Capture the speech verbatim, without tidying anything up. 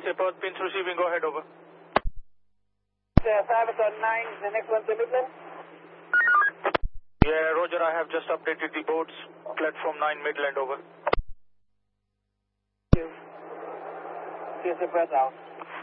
S A Perth, pins receiving, go ahead, over. Service on nine, the next one to Midland. Yeah, Roger, I have just updated the boards. Platform nine, Midland, over. C S A Perth out.